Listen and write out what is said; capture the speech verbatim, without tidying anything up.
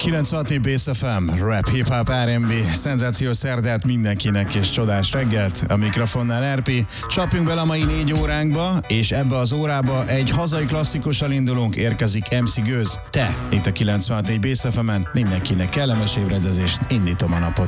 kilencvenhat Bass ef em, rap, hip-hop, er end bé, szenzációs szerdát mindenkinek és csodás reggelt, a mikrofonnál er pé. Csapjunk bele a mai négy óránkba, és ebbe az órába egy hazai klasszikussal indulunk, érkezik em cé Gőz. Te, itt a kilencvenhat Bass ef emen, mindenkinek kellemes ébredezést, indítom a napot.